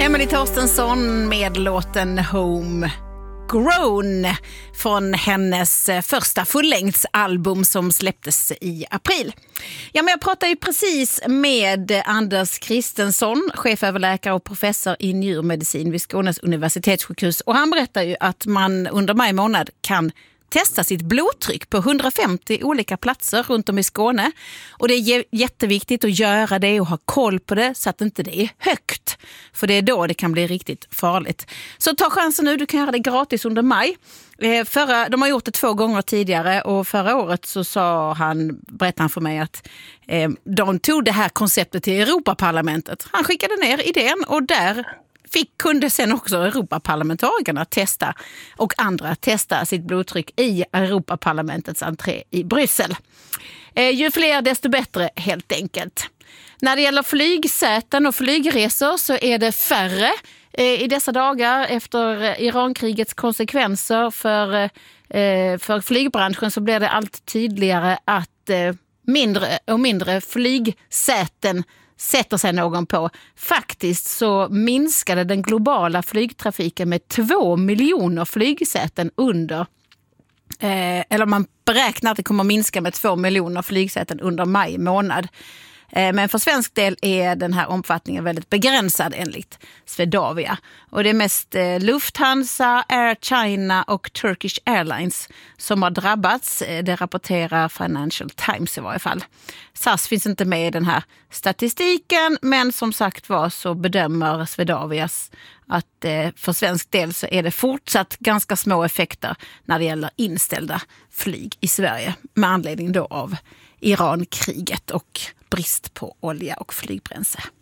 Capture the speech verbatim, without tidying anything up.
Emily Torstensson med låten Home Grown från hennes första fullängdsalbum som släpptes i april. Ja, men jag pratade ju precis med Anders Kristensson, cheföverläkare och professor i njurmedicin vid Skånes universitetssjukhus. Och han berättar ju att man under maj månad kan testa sitt blodtryck på hundrafemtio olika platser runt om i Skåne. Och det är jätteviktigt att göra det och ha koll på det så att inte det är högt. För det är då det kan bli riktigt farligt. Så ta chansen nu, du kan göra det gratis under maj. Eh, förra, de har gjort det två gånger tidigare och förra året så sa han, berättade han för mig att eh, de tog det här konceptet till Europaparlamentet. Han skickade ner idén och där fick kunde sen också Europaparlamentarikerna testa och andra testa sitt blodtryck i Europaparlamentets entré i Bryssel. Eh, ju fler desto bättre helt enkelt. När det gäller flygsäten och flygresor så är det färre eh, i dessa dagar efter Irankrigets konsekvenser för, eh, för flygbranschen så blir det allt tydligare att eh, mindre och mindre flygsäten sätter sig någon på. Faktiskt så minskade den globala flygtrafiken med två miljoner flygsäten under, eh, eller man beräknar att det kommer att minska med två miljoner flygsäten under maj månad. Eh, men för svensk del är den här omfattningen väldigt begränsad enligt Swedavia. Och det är mest eh, Lufthansa, Air China och Turkish Airlines som har drabbats. Det rapporterar Financial Times i varje fall. S A S finns inte med i den här statistiken, men som sagt var så bedömer Swedavias att eh, för svensk del så är det fortsatt ganska små effekter när det gäller inställda flyg i Sverige med anledning då av Irankriget och brist på olja och flygbränsle.